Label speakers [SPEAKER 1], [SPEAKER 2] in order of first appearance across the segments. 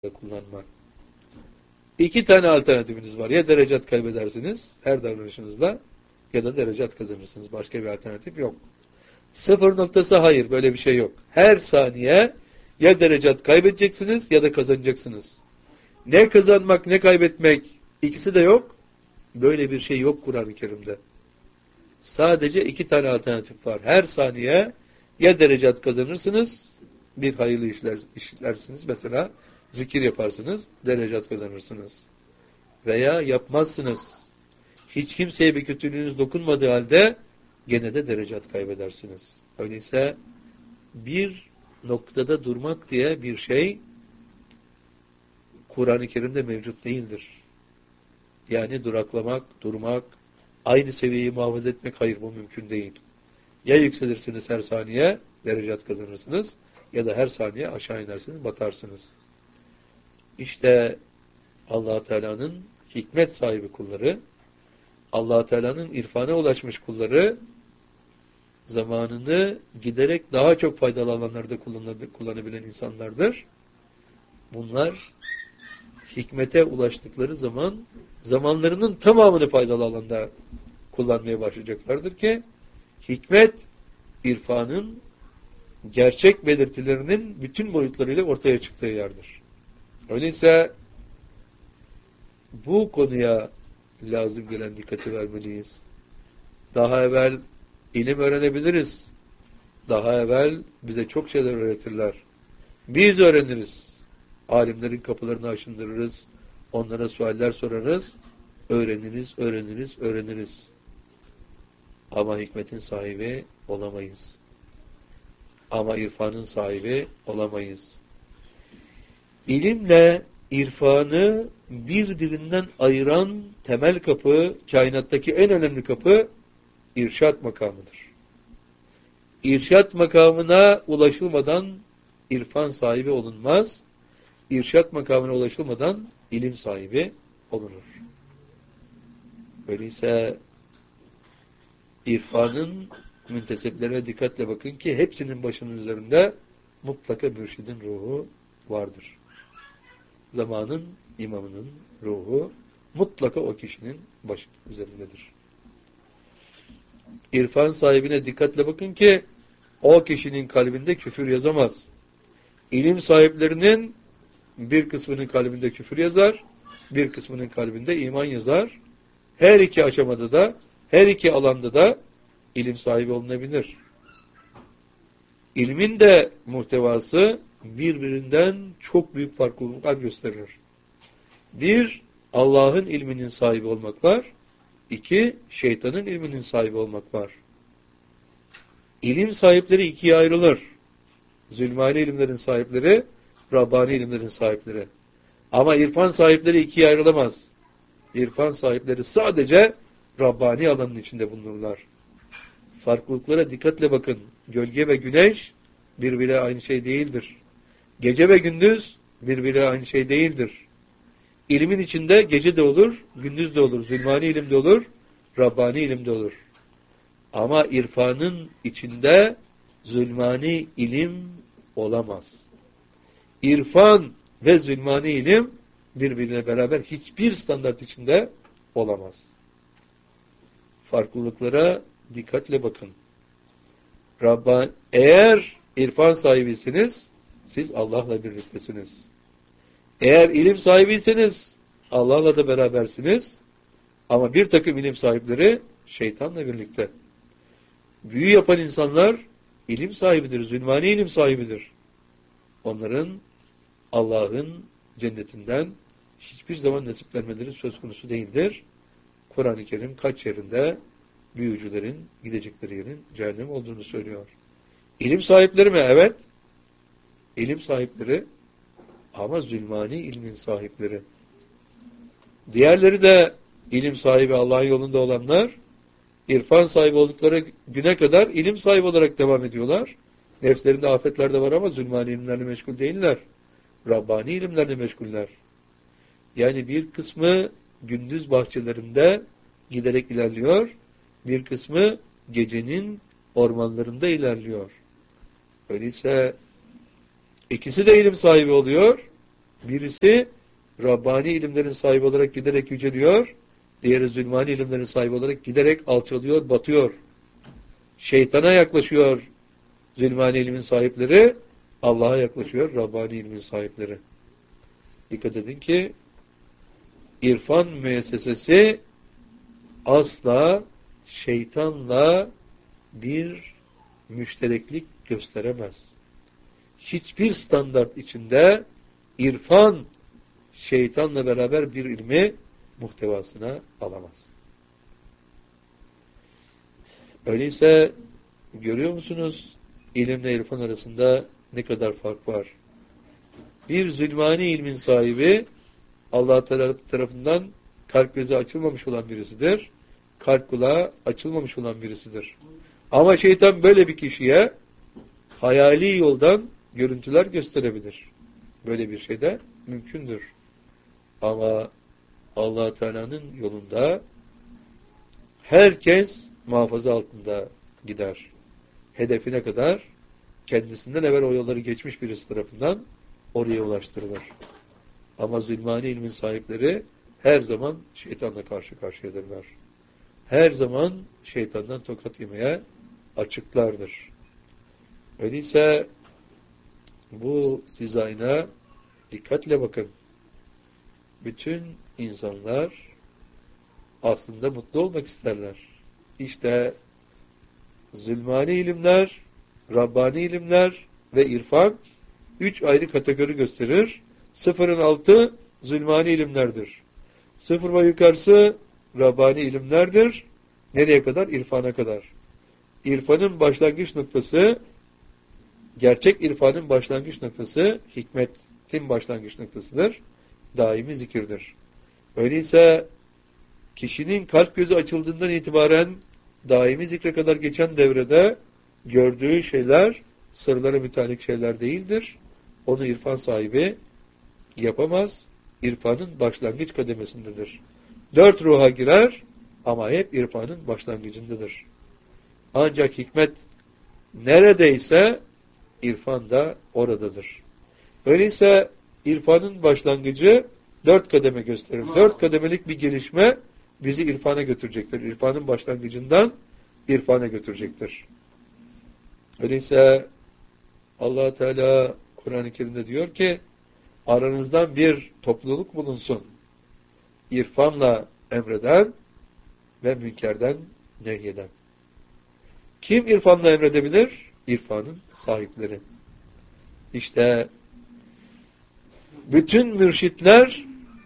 [SPEAKER 1] kullanmak. İki tane alternatifiniz var. Ya derecat kaybedersiniz her davranışınızda ya da derecat kazanırsınız. Başka bir alternatif yok. Sıfır noktası hayır. Böyle bir şey yok. Her saniye ya derecat kaybedeceksiniz ya da kazanacaksınız. Ne kazanmak ne kaybetmek ikisi de yok. Böyle bir şey yok Kur'an-ı Kerim'de. Sadece iki tane alternatif var. Her saniye ya derecat kazanırsınız, bir hayırlı işlersiniz. Mesela zikir yaparsınız, derecat kazanırsınız. Veya yapmazsınız. Hiç kimseye bir kötülüğünüz dokunmadığı halde gene de derecat kaybedersiniz. Öyleyse bir noktada durmak diye bir şey Kur'an-ı Kerim'de mevcut değildir. Yani duraklamak, durmak, aynı seviyeyi muhafaza etmek, hayır bu mümkün değil. Ya yükselirsiniz her saniye, derecat kazanırsınız ya da her saniye aşağı inersiniz, batarsınız. İşte Allah Teala'nın hikmet sahibi kulları, Allah Teala'nın irfana ulaşmış kulları zamanını giderek daha çok faydalı alanlarda kullanabilen insanlardır. Bunlar hikmete ulaştıkları zaman zamanlarının tamamını faydalı alanda kullanmaya başlayacaklardır ki hikmet irfanın gerçek belirtilerinin bütün boyutlarıyla ortaya çıktığı yerdir. Öyleyse bu konuya lazım gelen dikkati vermeliyiz. Daha evvel ilim öğrenebiliriz. Daha evvel bize çok şeyler öğretirler. Biz öğreniriz. Alimlerin kapılarını aşındırırız. Onlara sualler sorarız. Öğreniriz. Ama hikmetin sahibi olamayız. Ama irfanın sahibi olamayız. İlimle irfanı birbirinden ayıran temel kapı, kainattaki en önemli kapı irşat makamıdır. İrşat makamına ulaşılmadan irfan sahibi olunmaz. İrşat makamına ulaşılmadan ilim sahibi olunur. Öyleyse irfanın müntesiplerine dikkatle bakın ki hepsinin başının üzerinde mutlaka mürşidin ruhu vardır. Zamanın imamının ruhu mutlaka o kişinin başının üzerindedir. İrfan sahibine dikkatle bakın ki o kişinin kalbinde küfür yazamaz. İlim sahiplerinin bir kısmının kalbinde küfür yazar, bir kısmının kalbinde iman yazar. Her iki aşamada da, her iki alanda da ilim sahibi olunabilir. İlmin de muhtevası birbirinden çok büyük farklılıklar gösterir. Bir, Allah'ın ilminin sahibi olmak var. İki, şeytanın ilminin sahibi olmak var. İlim sahipleri ikiye ayrılır. Zulmani ilimlerin sahipleri, Rabbani ilimlerin sahipleri. Ama irfan sahipleri ikiye ayrılamaz. İrfan sahipleri sadece Rabbani alanın içinde bulunurlar. Farklılıklara dikkatle bakın. Gölge ve güneş birbiriyle aynı şey değildir. Gece ve gündüz birbiriyle aynı şey değildir. İlmin içinde gece de olur, gündüz de olur. Zulmani ilim de olur, Rabbani ilim de olur. Ama irfanın içinde zulmani ilim olamaz. İrfan ve zulmani ilim birbirine beraber hiçbir standart içinde olamaz. Farklılıklara dikkatle bakın. Eğer irfan sahibiyseniz siz Allah'la birliktesiniz. Eğer ilim sahibiyseniz Allah'la da berabersiniz. Ama bir takım ilim sahipleri şeytanla birlikte. Büyü yapan insanlar ilim sahibidir, zulmani ilim sahibidir. Onların Allah'ın cennetinden hiçbir zaman nasiplenmeleri söz konusu değildir. Kur'an-ı Kerim kaç yerinde büyücülerin gidecekleri yerin cehennem olduğunu söylüyor. İlim sahipleri mi? Evet. İlim sahipleri ama zulmani ilmin sahipleri. Diğerleri de ilim sahibi Allah'ın yolunda olanlar irfan sahibi oldukları güne kadar ilim sahibi olarak devam ediyorlar. Nefslerinde afetler de var ama zulmani ilimlerle meşgul değiller. Rabbani ilimlerle meşguller. Yani bir kısmı gündüz bahçelerinde giderek ilerliyor, bir kısmı gecenin ormanlarında ilerliyor. Öyleyse ikisi de ilim sahibi oluyor Birisi Rabbani ilimlerin sahibi olarak giderek yüceliyor. Diğeri zulmani ilimlerin sahibi olarak giderek alçalıyor, batıyor. Şeytana yaklaşıyor zulmani ilmin sahipleri, Allah'a yaklaşıyor Rabbani ilmin sahipleri. Dikkat edin ki irfan müessesesi asla şeytanla bir müştereklik gösteremez. Hiçbir standart içinde irfan şeytanla beraber bir ilmi muhtevasına alamaz. Öyleyse görüyor musunuz ilimle irfan arasında ne kadar fark var? Bir zulmani ilmin sahibi Allah Teala tarafından kalp gözü açılmamış olan birisidir. Kalp kulağı açılmamış olan birisidir. Ama şeytan böyle bir kişiye hayali yoldan görüntüler gösterebilir. Böyle bir şey de mümkündür. Ama Allah Teala'nın yolunda herkes muhafaza altında gider. Hedefine kadar kendisinden evvel o yolları geçmiş birisi tarafından oraya ulaştırılır. Ama zulmani ilmin sahipleri her zaman şeytanla karşı karşıyadırlar. Her zaman şeytandan tokat yemeye açıklardır. Öyleyse bu dizayna dikkatle bakın. Bütün insanlar aslında mutlu olmak isterler. İşte zulmani ilimler, Rabbani ilimler ve irfan 3 ayrı kategori gösterir. 0'ın altı zulmani ilimlerdir. 0 ve yukarısı Rabbani ilimlerdir. Nereye kadar? İrfana kadar. İrfanın başlangıç noktası, gerçek irfanın başlangıç noktası, hikmetin başlangıç noktasıdır. Daimi zikirdir. Öyleyse kişinin kalp gözü açıldığından itibaren daimi zikre kadar geçen devrede gördüğü şeyler sırlara mütalik şeyler değildir. Onu irfan sahibi yapamaz. İrfanın başlangıç kademesindedir. 4 ruha girer ama hep irfanın başlangıcındadır. Ancak hikmet neredeyse irfan da oradadır. Öyleyse irfanın başlangıcı 4 kademe gösterir. 4 kademelik bir gelişme bizi irfana götürecektir. İrfanın başlangıcından irfana götürecektir. Öyleyse Allah Teala Kur'an-ı Kerim'de diyor ki aranızdan bir topluluk bulunsun. İrfanla emreden ve münkerden nehyeden. Kim irfanla emredebilir? İrfanın sahipleri. İşte bütün mürşitler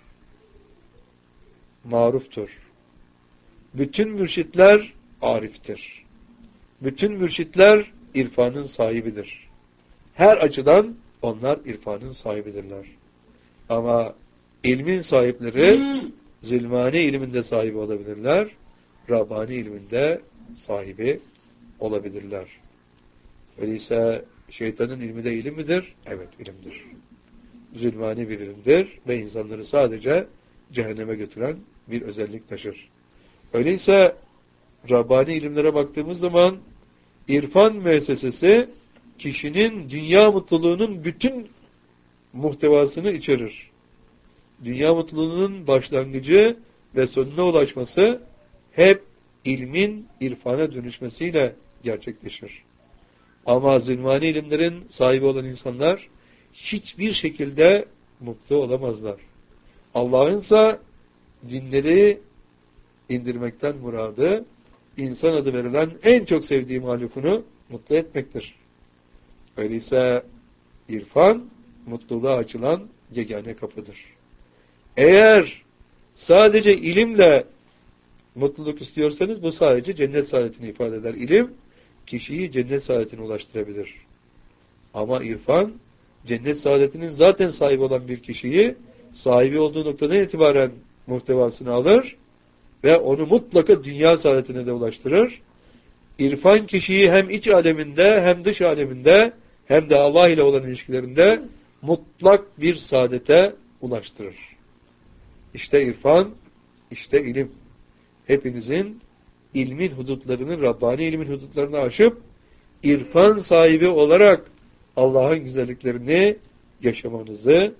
[SPEAKER 1] maruftur. Bütün mürşitler ariftir. Bütün mürşitler irfanın sahibidir. Her açıdan onlar irfanın sahibidirler. Ama ilmin sahipleri zulmani ilminde sahibi olabilirler. Rabbani ilminde sahibi olabilirler. Öyleyse şeytanın ilmi de ilim midir? Evet, ilimdir. Zulmani bir ilimdir ve insanları sadece cehenneme götüren bir özellik taşır. Öyleyse Rabbani ilimlere baktığımız zaman irfan müessesesi kişinin dünya mutluluğunun bütün muhtevasını içerir. Dünya mutluluğunun başlangıcı ve sonuna ulaşması hep ilmin irfana dönüşmesiyle gerçekleşir. Ama zulmani ilimlerin sahibi olan insanlar hiçbir şekilde mutlu olamazlar. Allah'ınsa dinleri indirmekten muradı, insan adı verilen en çok sevdiği mahlukunu mutlu etmektir. Öyleyse irfan, mutluluğa açılan yegane kapıdır. Eğer sadece ilimle mutluluk istiyorsanız bu sadece cennet saadetini ifade eder. İlim, kişiyi cennet saadetine ulaştırabilir. Ama irfan, cennet saadetinin zaten sahibi olan bir kişiyi sahibi olduğu noktadan itibaren muhtevasını alır ve onu mutlaka dünya saadetine de ulaştırır. İrfan kişiyi hem iç aleminde hem dış aleminde hem de Allah ile olan ilişkilerinde mutlak bir saadete ulaştırır. İşte irfan, işte ilim. Hepinizin ilmin hudutlarını, Rabbani ilmin hudutlarını aşıp irfan sahibi olarak Allah'ın güzelliklerini yaşamanızı,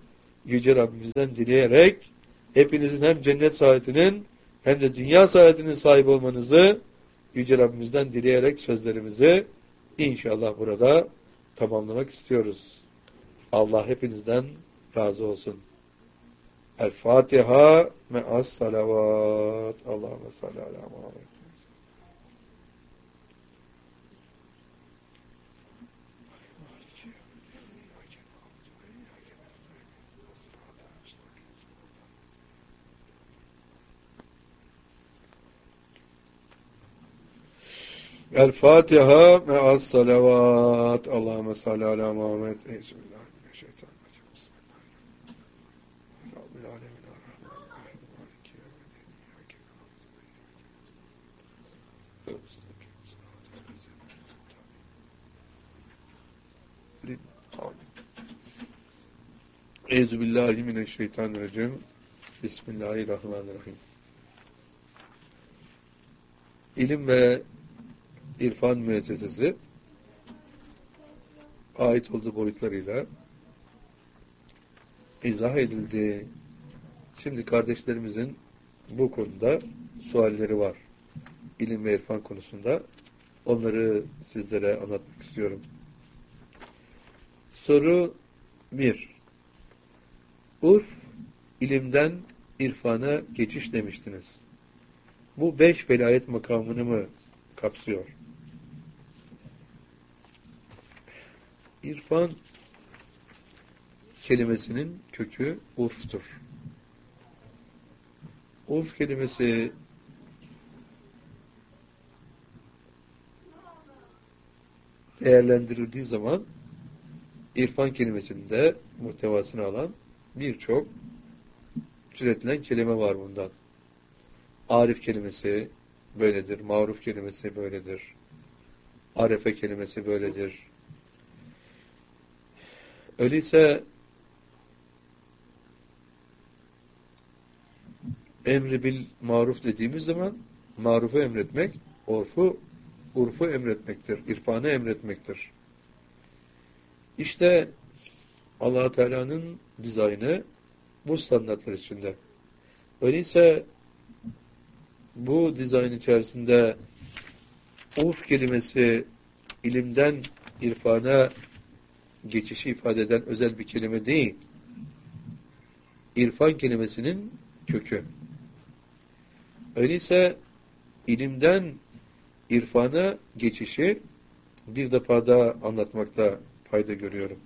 [SPEAKER 1] Yüce Rabbimizden dileyerek hepinizin hem cennet saadetinin hem de dünya saadetinin sahibi olmanızı Yüce Rabbimizden dileyerek sözlerimizi inşallah burada tamamlamak istiyoruz. Allah hepinizden razı olsun. El Fatiha me'as salavat. Allahümme salli ala Muhammed. El Fatiha me'as salavat. Allahümme salli ala Muhammed. Bismillahirrahmanirrahim. Rabbil alemin. Euzubillahimineşşeytanirracim. Bismillahirrahmanirrahim. İlim ve İrfan Müessesesi ait olduğu boyutlarıyla izah edildi. Şimdi kardeşlerimizin bu konuda sualleri var. İlim ve irfan konusunda. Onları sizlere anlatmak istiyorum. Soru 1. Urf, ilimden irfana geçiş demiştiniz. Bu 5 velayet makamını mı kapsıyor? İrfan kelimesinin kökü urftur. Urf kelimesi değerlendirildiği zaman irfan kelimesinin de muhtevasını alan birçok türetilen kelime var bundan. Arif kelimesi böyledir, maruf kelimesi böyledir, arefe kelimesi böyledir. Öyleyse emri bil maruf dediğimiz zaman marufu emretmek, urfu emretmektir, irfanı emretmektir. İşte Allah Teala'nın dizaynı bu standartlar içinde. Öyleyse bu dizayn içerisinde urf kelimesi ilimden irfana geçişi ifade eden özel bir kelime değil. İrfan kelimesinin kökü. Öyleyse ilimden irfana geçişi bir defa daha anlatmakta fayda görüyorum.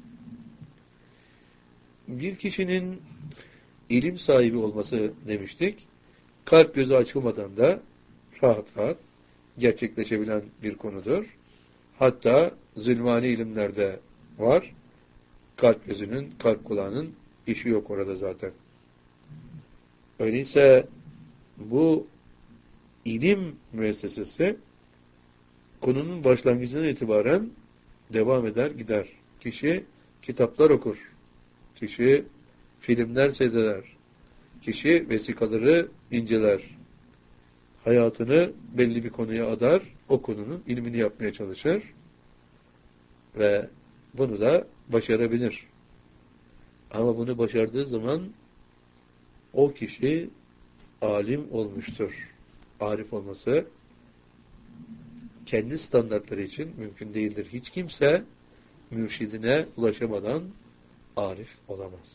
[SPEAKER 1] Bir kişinin ilim sahibi olması demiştik, kalp gözü açılmadan da rahat rahat gerçekleşebilen bir konudur. Hatta zulmani ilimlerde var. Kalp gözünün, kalp kulağının işi yok orada zaten. Öyleyse bu ilim müessesesi konunun başlangıcından itibaren devam eder gider. Kişi kitaplar okur. Kişi filmler seyreder. Kişi vesikaları inceler. Hayatını belli bir konuya adar. O konunun ilmini yapmaya çalışır. Ve bunu da başarabilir. Ama bunu başardığı zaman o kişi alim olmuştur. Arif olması kendi standartları için mümkün değildir. Hiç kimse mürşidine ulaşamadan arif olamaz.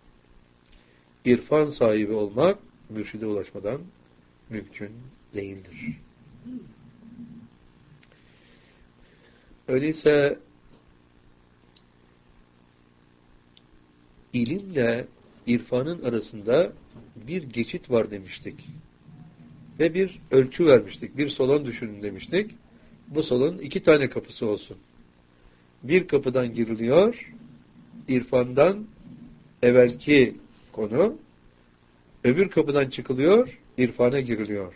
[SPEAKER 1] İrfan sahibi olmak mürşide ulaşmadan mümkün değildir. Öyleyse ilimle irfanın arasında bir geçit var demiştik. Ve bir ölçü vermiştik. Bir salon düşünün demiştik. Bu salonun 2 tane kapısı olsun. Bir kapıdan giriliyor, irfandan evvelki konu, öbür kapıdan çıkılıyor, irfana giriliyor.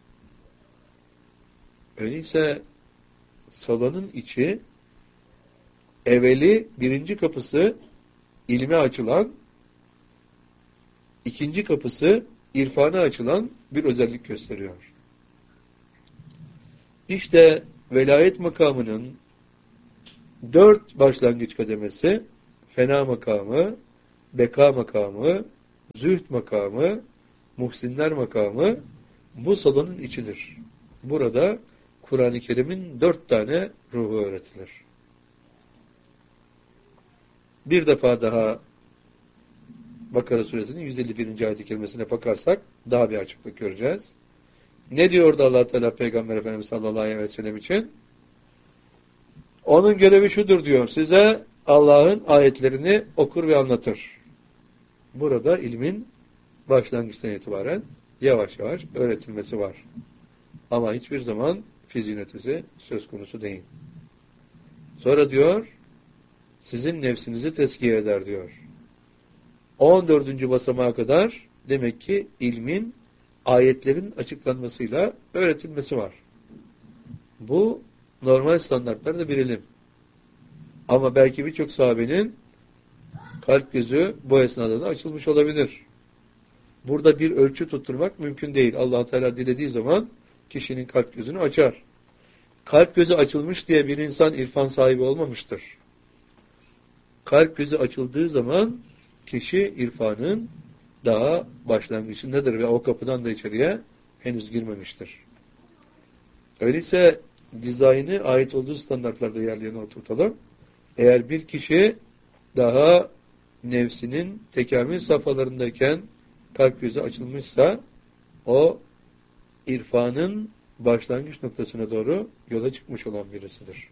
[SPEAKER 1] Öyleyse salonun içi, evveli 1. kapısı ilme açılan, 2. kapısı irfana açılan bir özellik gösteriyor. İşte velayet makamının 4 başlangıç kademesi, fena makamı, beka makamı, zühd makamı, muhsinler makamı bu salonun içidir. Burada Kur'an-ı Kerim'in 4 tane ruhu öğretilir. Bir defa daha Bakara suresinin 151. ayet-i kerimesine bakarsak daha bir açıklık göreceğiz. Ne diyor orada Allah Teala Peygamber Efendimiz sallallahu aleyhi ve sellem için? Onun görevi şudur diyor. Size Allah'ın ayetlerini okur ve anlatır. Burada ilmin başlangıçtan itibaren yavaş yavaş öğretilmesi var. Ama hiçbir zaman fizyonetisi söz konusu değil. Sonra diyor, sizin nefsinizi tezkiye eder diyor. 14. basamağa kadar demek ki ilmin ayetlerin açıklanmasıyla öğretilmesi var. Bu normal standartlarda bir ilim. Ama belki birçok sahabenin kalp gözü bu esnada da açılmış olabilir. Burada bir ölçü tutturmak mümkün değil. Allah Teala dilediği zaman kişinin kalp gözünü açar. Kalp gözü açılmış diye bir insan irfan sahibi olmamıştır. Kalp gözü açıldığı zaman kişi irfanın daha başlangıcındadır ve o kapıdan da içeriye henüz girmemiştir. Öyleyse dizaynı ait olduğu standartlarda yerlerine oturtalım. Eğer bir kişi daha nefsinin tekamül safhalarındayken kalp gözü açılmışsa o irfanın başlangıç noktasına doğru yola çıkmış olan birisidir.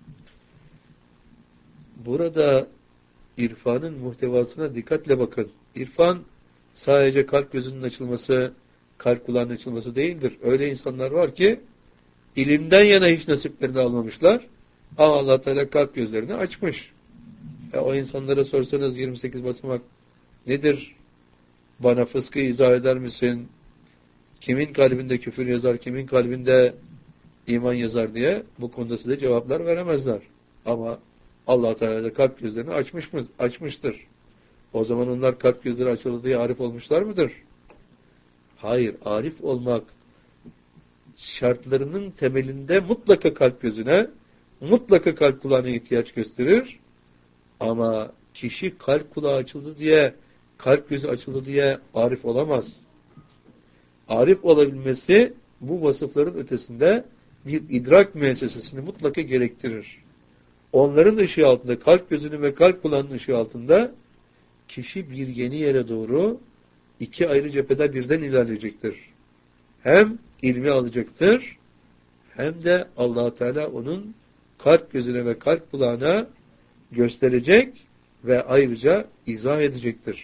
[SPEAKER 1] Burada irfanın muhtevasına dikkatle bakın. İrfan sadece kalp gözünün açılması, kalp kulağının açılması değildir. Öyle insanlar var ki ilimden yana hiç nasiplerini almamışlar ama Allah Teala kalp gözlerini açmış. O insanlara sorsanız 28 basamak nedir? Bana fıskı izah eder misin? Kimin kalbinde küfür yazar, kimin kalbinde iman yazar diye bu konuda size cevaplar veremezler. Ama Allah Teala da kalp gözlerini açmıştır. O zaman onlar kalp gözleri açıldı diye arif olmuşlar mıdır? Hayır, arif olmak şartlarının temelinde mutlaka kalp gözüne, mutlaka kalp kulağına ihtiyaç gösterir. Ama kişi kalp kulağı açıldı diye, kalp gözü açıldı diye arif olamaz. Arif olabilmesi bu vasıfların ötesinde bir idrak müessesesini mutlaka gerektirir. Onların ışığı altında, kalp gözünün ve kalp kulağının ışığı altında kişi bir yeni yere doğru iki ayrı cephede birden ilerleyecektir. Hem ilmi alacaktır, hem de Allah Teala onun kalp gözüne ve kalp kulağına gösterecek ve ayrıca izah edecektir.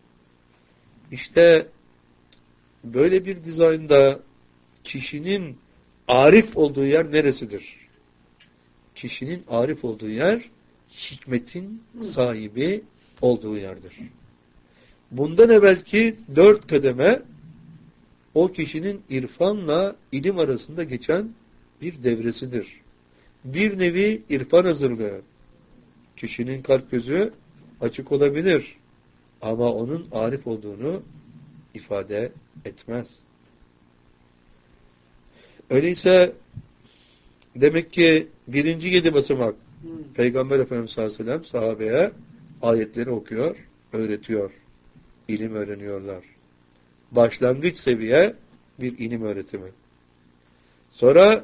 [SPEAKER 1] İşte böyle bir dizaynda kişinin arif olduğu yer neresidir? Kişinin arif olduğu yer hikmetin sahibi olduğu yerdir. Bundan evvelki 4 kademe o kişinin irfanla ilim arasında geçen bir devresidir. Bir nevi irfan hazırlığı. Kişinin kalp gözü açık olabilir ama onun arif olduğunu ifade etmez. Öyleyse demek ki 1. 7 basamak Peygamber Efendimiz sallallahu aleyhi ve sellem sahabeye ayetleri okuyor, öğretiyor. İlim öğreniyorlar. Başlangıç seviye bir ilim öğretimi. Sonra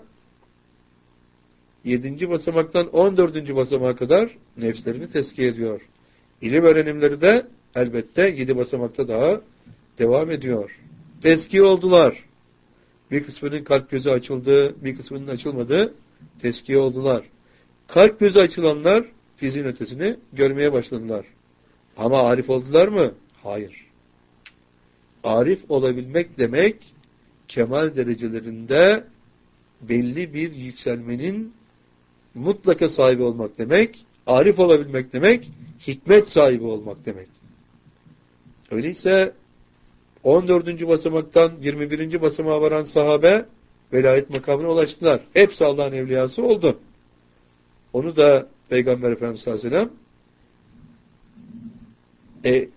[SPEAKER 1] 7. basamaktan 14. basamağa kadar nefslerini tezkiye ediyor. İlim öğrenimleri de elbette 7 basamakta daha devam ediyor. Tezkiye oldular. Bir kısmının kalp gözü açıldı, bir kısmının açılmadı. Tezkiye oldular. Kalp gözü açılanlar fiziğin ötesini görmeye başladılar. Ama arif oldular mı? Hayır. Arif olabilmek demek, kemal derecelerinde belli bir yükselmenin mutlaka sahibi olmak demek, arif olabilmek demek, hikmet sahibi olmak demek. Öyleyse 14. basamaktan 21. basamağa varan sahabe velayet makamına ulaştılar. Hepsi Allah'ın evliyası oldu. Onu da Peygamber Efendimiz sallallahu aleyhi ve sellem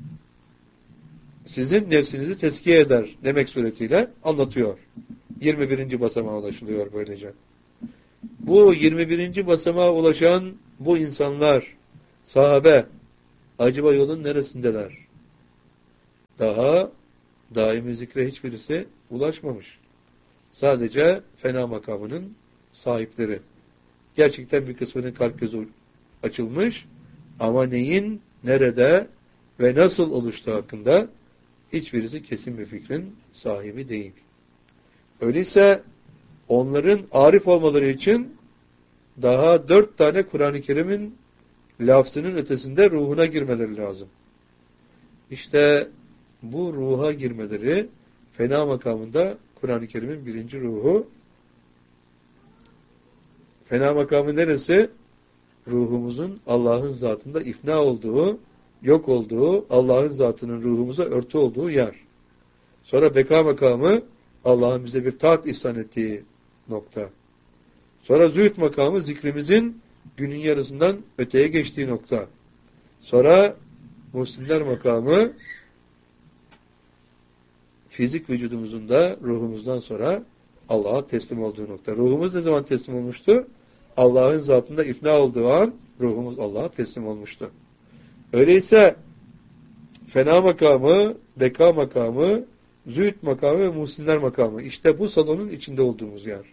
[SPEAKER 1] sizin nefsinizi tezkiye eder demek suretiyle anlatıyor. 21. basamağa ulaşılıyor böylece. Bu 21. basamağa ulaşan bu insanlar, sahabe, acaba yolun neresindeler? Daha daimi zikre hiçbirisi ulaşmamış. Sadece fena makamının sahipleri. Gerçekten bir kısmının kalp gözü açılmış ama neyin, nerede ve nasıl oluştuğu hakkında hiçbirisi kesin bir fikrin sahibi değil. Öyleyse onların arif olmaları için daha 4 tane Kur'an-ı Kerim'in lafzının ötesinde ruhuna girmeleri lazım. İşte bu ruha girmeleri fena makamında Kur'an-ı Kerim'in 1. ruhu. Fena makamı neresi? Ruhumuzun Allah'ın zatında ifna olduğu, yok olduğu, Allah'ın zatının ruhumuza örtü olduğu yer. Sonra beka makamı Allah'ın bize bir taat ihsan ettiği nokta. Sonra zühd makamı zikrimizin günün yarısından öteye geçtiği nokta. Sonra muhsinler makamı fizik vücudumuzun da ruhumuzdan sonra Allah'a teslim olduğu nokta. Ruhumuz ne zaman teslim olmuştu? Allah'ın zatında ifna olduğu an ruhumuz Allah'a teslim olmuştu. Öyleyse fena makamı, beka makamı, zühd makamı ve muhsinler makamı. İşte bu salonun içinde olduğumuz yer.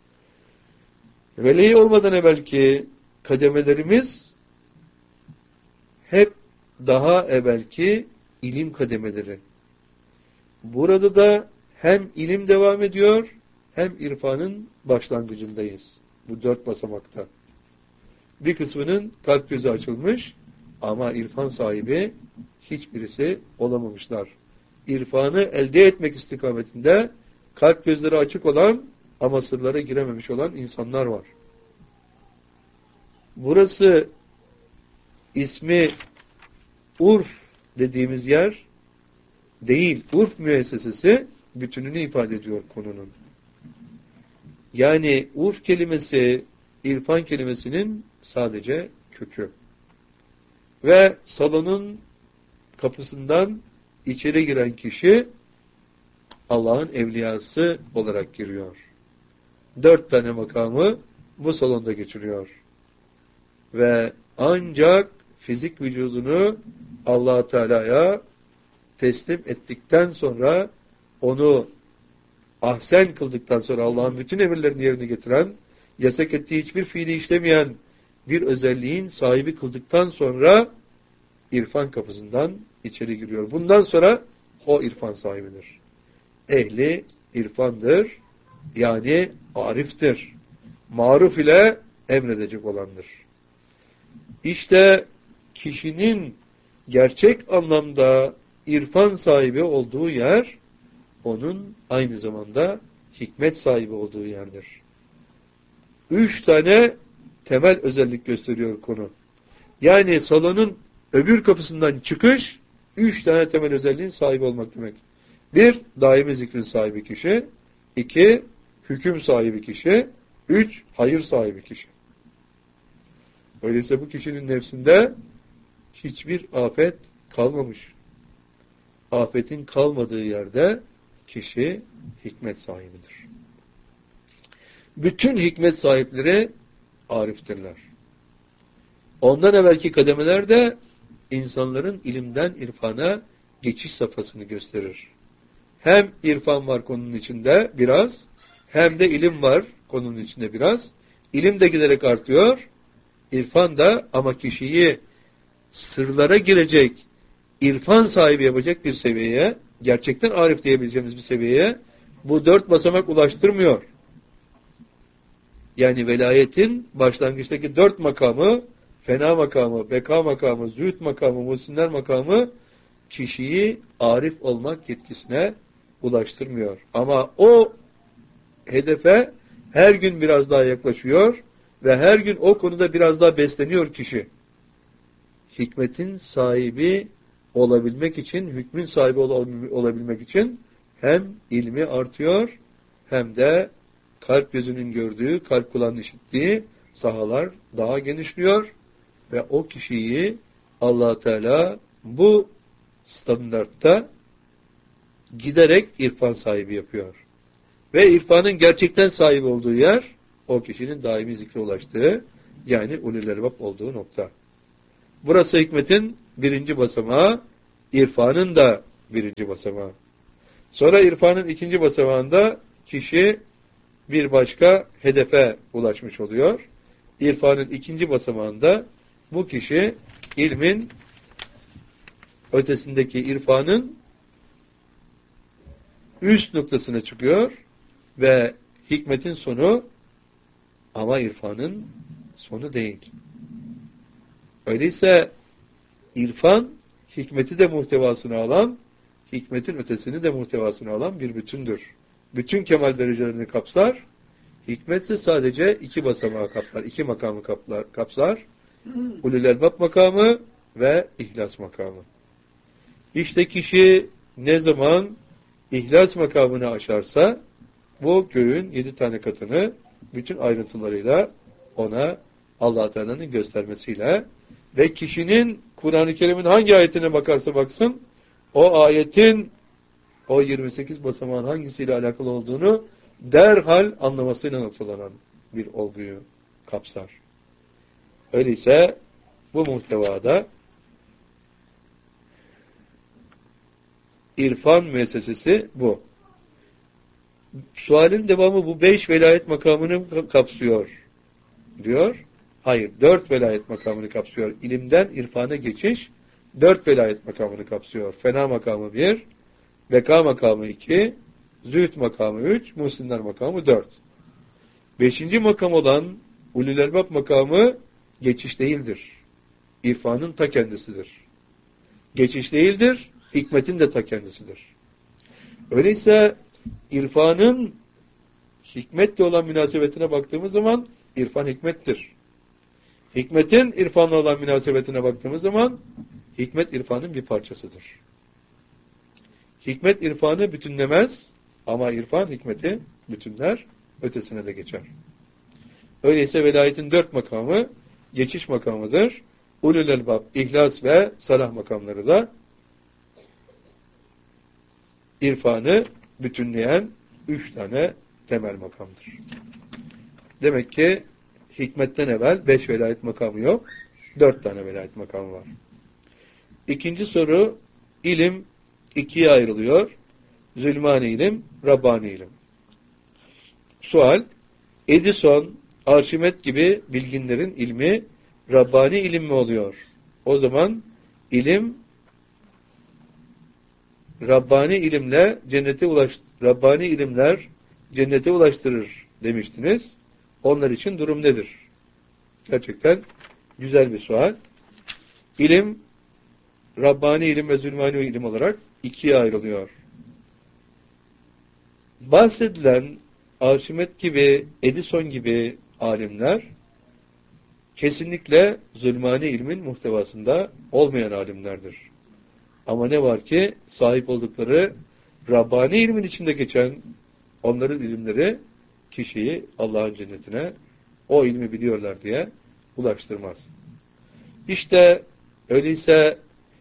[SPEAKER 1] Veli olmadan evvelki kademelerimiz hep daha evvelki ilim kademeleri. Burada da hem ilim devam ediyor, hem irfanın başlangıcındayız. Bu 4 basamakta. Bir kısmının kalp gözü açılmış ama irfan sahibi hiçbirisi olamamışlar. İrfanı elde etmek istikametinde kalp gözleri açık olan ama sırlara girememiş olan insanlar var. Burası ismi Urf dediğimiz yer değil. Urf müessesesi bütününü ifade ediyor konunun. Yani urf kelimesi, irfan kelimesinin sadece kökü. Ve salonun kapısından içeri giren kişi Allah'ın evliyası olarak giriyor. 4 tane makamı bu salonda geçiriyor. Ve ancak fizik vücudunu Allah-u Teala'ya teslim ettikten sonra onu ahsen kıldıktan sonra Allah'ın bütün emirlerini yerine getiren, yasak ettiği hiçbir fiili işlemeyen bir özelliğin sahibi kıldıktan sonra irfan kapısından içeri giriyor. Bundan sonra o irfan sahibidir. Ehli irfandır. Yani ariftir. Maruf ile emredecek olandır. İşte kişinin gerçek anlamda irfan sahibi olduğu yer, onun aynı zamanda hikmet sahibi olduğu yerdir. 3 tane temel özellik gösteriyor konu. Yani salonun öbür kapısından çıkış, 3 tane temel özelliğin sahibi olmak demek. 1, daimi zikrin sahibi kişi. 2, hüküm sahibi kişi. 3, hayır sahibi kişi. Öyleyse bu kişinin nefsinde hiçbir afet kalmamış. Afetin kalmadığı yerde kişi hikmet sahibidir. Bütün hikmet sahipleri ariftirler. Ondan evvelki kademeler de insanların ilimden irfana geçiş safhasını gösterir. Hem irfan var konunun içinde biraz, hem de ilim var konunun içinde biraz. İlim de giderek artıyor, irfan da, ama kişiyi sırlara girecek, irfan sahibi yapacak bir seviyeye, gerçekten arif diyebileceğimiz bir seviyeye bu 4 basamak ulaştırmıyor. Yani velayetin başlangıçtaki 4 makamı, fena makamı, beka makamı, zühd makamı, muhsinler makamı kişiyi arif olmak yetkisine ulaştırmıyor. Ama o hedefe her gün biraz daha yaklaşıyor ve her gün o konuda biraz daha besleniyor kişi. Hikmetin sahibi olabilmek için, hükmün sahibi olabilmek için hem ilmi artıyor, hem de kalp gözünün gördüğü, kalp kulağının işittiği sahalar daha genişliyor ve o kişiyi Allah Teala bu standartta giderek irfan sahibi yapıyor. Ve irfanın gerçekten sahibi olduğu yer, o kişinin daimi zikre ulaştığı, yani ulul elbab olduğu nokta. Burası hikmetin birinci basamağı, irfanın da birinci basamağı. Sonra irfanın ikinci basamağında kişi bir başka hedefe ulaşmış oluyor. İrfanın ikinci basamağında bu kişi ilmin ötesindeki irfanın üst noktasına çıkıyor ve hikmetin sonu ama irfanın sonu değil. Öyleyse irfan hikmeti de muhtevasına alan, hikmetin ötesini de muhtevasına alan bir bütündür. Bütün kemal derecelerini kapsar. Hikmet ise sadece iki basamağı kaplar, iki makamı kapsar. Ulul elbab makamı ve ihlas makamı. İşte kişi ne zaman ihlas makamını aşarsa bu göğün 7 tane katını bütün ayrıntılarıyla ona Allah Teala'nın göstermesiyle ve kişinin Kur'an-ı Kerim'in hangi ayetine bakarsa baksın o ayetin o 28 basamağın hangisiyle alakalı olduğunu derhal anlamasıyla noktalanan bir olguyu kapsar. Öyleyse bu muhtevada irfan müessesesi bu. Sualin devamı bu 5 velayet makamını kapsıyor diyor. Hayır, 4 velayet makamını kapsıyor. İlimden irfana geçiş 4 velayet makamını kapsıyor. Fena makamı 1, beka makamı 2, zühd makamı 3, muhsinler makamı 4. 5. makam olan ulul elbab makamı geçiş değildir. İrfanın ta kendisidir. Geçiş değildir, hikmetin de ta kendisidir. Öyleyse irfanın hikmetle olan münasebetine baktığımız zaman irfan hikmettir. Hikmetin irfanla olan münasebetine baktığımız zaman hikmet irfanın bir parçasıdır. Hikmet irfanı bütünlemez ama irfan hikmeti bütünler, ötesine de geçer. Öyleyse velayetin 4 makamı geçiş makamıdır. Ulul elbab, ihlas ve salah makamları da irfanı bütünleyen 3 tane temel makamdır. Demek ki hikmetten evvel 5 velayet makamı yok, 4 tane velayet makamı var. İkinci soru, ilim 2'ye ayrılıyor. Zülmani ilim, Rabbani ilim. Sual, Edison, Arşimet gibi bilginlerin ilmi Rabbani ilim mi oluyor? O zaman ilim Rabbani ilimler cennete ulaştırır demiştiniz. Onlar için durum nedir? Gerçekten güzel bir sual. İlim Rabbani ilim ve Zülmani ilim olarak 2'ye ayrılıyor. Bahsedilen Arşimet gibi, Edison gibi alimler kesinlikle Zülmani ilmin muhtevasında olmayan alimlerdir. Ama ne var ki sahip oldukları Rabbani ilmin içinde geçen onların ilimleri kişiyi Allah'ın cennetine o ilmi biliyorlar diye ulaştırmaz. İşte öyleyse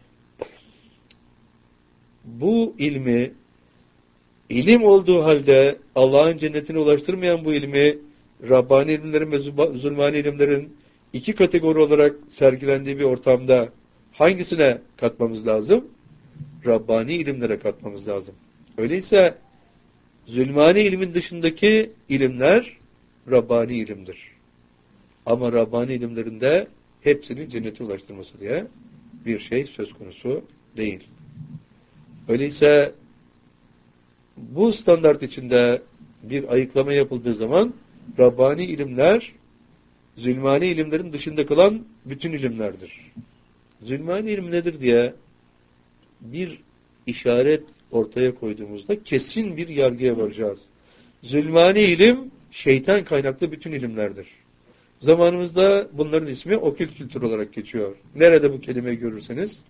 [SPEAKER 1] bu ilmi ilim olduğu halde Allah'ın cennetine ulaştırmayan bu ilmi Rabbani ilimlerin ve Zülmani ilimlerin 2 kategori olarak sergilendiği bir ortamda hangisine katmamız lazım? Rabbani ilimlere katmamız lazım. Öyleyse Zülmani ilmin dışındaki ilimler Rabbani ilimdir. Ama Rabbani ilimlerinde hepsinin cennete ulaştırması diye bir şey söz konusu değil. Öyleyse bu standart içinde bir ayıklama yapıldığı zaman Rabbani ilimler Zülmani ilimlerin dışında kalan bütün ilimlerdir. Zülmani ilim nedir diye bir işaret ortaya koyduğumuzda kesin bir yargıya varacağız. Zülmani ilim şeytan kaynaklı bütün ilimlerdir. Zamanımızda bunların ismi okült kültür olarak geçiyor. Nerede bu kelimeyi görürseniz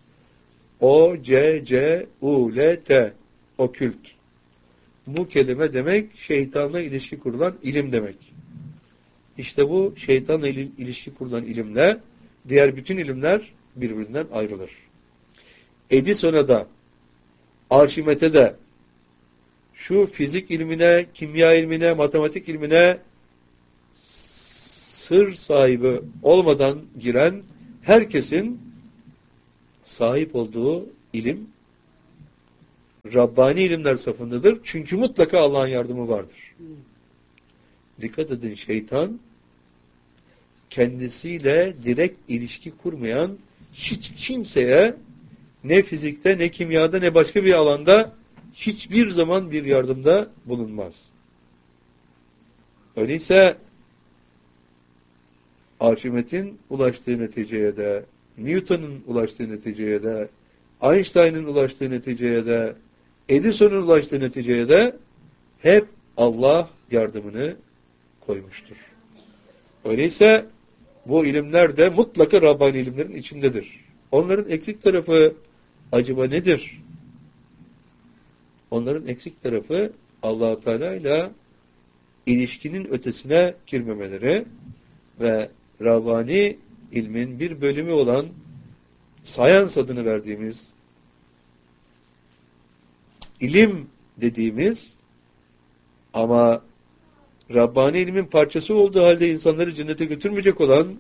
[SPEAKER 1] O-C-C-U-L-T okült. Bu kelime demek şeytanla ilişki kurulan ilim demek. İşte bu şeytanla ilişki kurulan ilimle diğer bütün ilimler birbirinden ayrılır. Edison'a da Arşimet'e de şu fizik ilmine, kimya ilmine, matematik ilmine sır sahibi olmadan giren herkesin sahip olduğu ilim Rabbani ilimler safındadır. Çünkü mutlaka Allah'ın yardımı vardır. Dikkat edin, şeytan kendisiyle direkt ilişki kurmayan hiç kimseye ne fizikte, ne kimyada, ne başka bir alanda hiçbir zaman bir yardımda bulunmaz. Öyleyse Arşimet'in ulaştığı neticeye de, Newton'un ulaştığı neticeye de, Einstein'ın ulaştığı neticeye de, Edison'un ulaştığı neticeye de hep Allah yardımını koymuştur. Öyleyse bu ilimler de mutlaka Rabbani ilimlerin içindedir. Onların eksik tarafı acaba nedir? Onların eksik tarafı Allah-u Teala ile ilişkinin ötesine girmemeleri ve Rabbani ilmin bir bölümü olan sayans adını verdiğimiz ilim dediğimiz ama Rabbani ilmin parçası olduğu halde insanları cennete götürmeyecek olan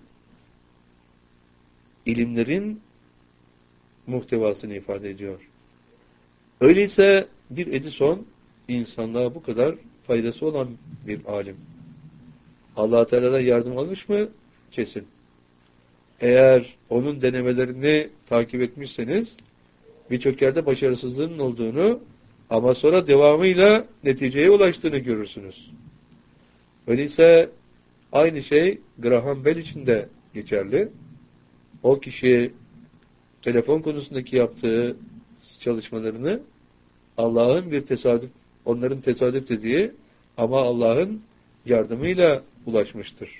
[SPEAKER 1] ilimlerin muhtevasını ifade ediyor. Öyleyse bir Edison insanlığa bu kadar faydası olan bir alim. Allah-u Teala'dan yardım almış mı? Kesin. Eğer onun denemelerini takip etmişseniz birçok yerde başarısızlığının olduğunu ama sonra devamıyla neticeye ulaştığını görürsünüz. Öyleyse aynı şey Graham Bell için de geçerli. O kişi telefon konusundaki yaptığı çalışmalarını Allah'ın bir tesadüf, onların tesadüf dediği ama Allah'ın yardımıyla ulaşmıştır.